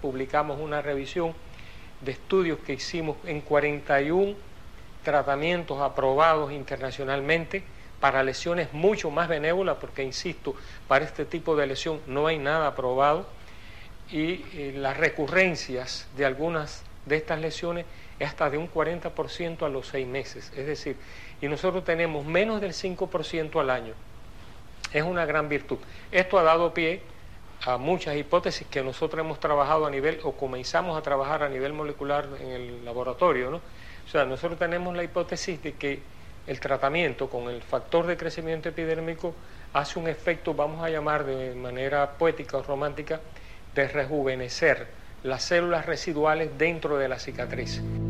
publicamos una revisión de estudios que hicimos en 41 tratamientos aprobados internacionalmente para lesiones mucho más benévolas, porque insisto, para este tipo de lesión no hay nada aprobado, y las recurrencias de algunas de estas lesiones es hasta de un 40% a los 6 meses, es decir, y nosotros tenemos menos del 5% al año. Es una gran virtud. Esto ha dado pie a muchas hipótesis que nosotros hemos trabajado a nivel, o comenzamos a trabajar a nivel molecular en el laboratorio, ¿no? O sea, nosotros tenemos la hipótesis de que el tratamiento con el factor de crecimiento epidérmico hace un efecto, vamos a llamar de manera poética o romántica, de rejuvenecer las células residuales dentro de la cicatriz.